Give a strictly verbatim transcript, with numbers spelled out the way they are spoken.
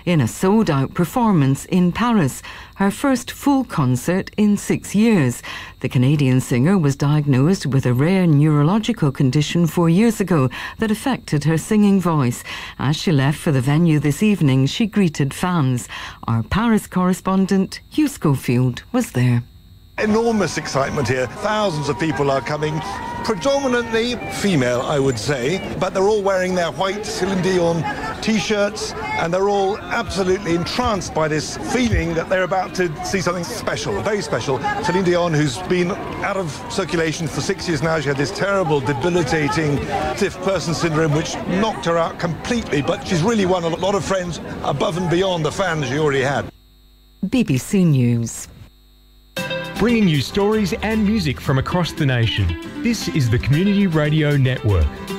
in a sold-out performance in Paris, her first full concert in six years. The Canadian singer was diagnosed with a rare neurological condition four years ago that affected her singing voice. As she left for the venue this evening, she greeted fans. Our Paris correspondent, Hugh Schofield, was there. Enormous excitement here. Thousands of people are coming, predominantly female, I would say, but they're all wearing their white Celine Dion t-shirts, and they're all absolutely entranced by this feeling that they're about to see something special, very special. Celine Dion, who's been out of circulation for six years now, she had this terrible, debilitating stiff person syndrome which knocked her out completely, but she's really won a lot of friends above and beyond the fans she already had. B B C News. Bringing you stories and music from across the nation. This is the Community Radio Network.